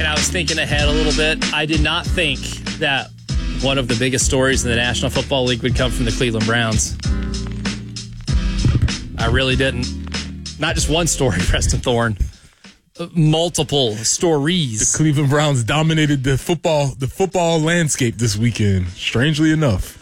and I was thinking ahead a little bit. I did not think that one of the biggest stories in the National Football League would come from the Cleveland Browns. I really didn't. Not just one story, Preston Thorne. Multiple stories. The Cleveland Browns dominated the football landscape this weekend, strangely enough.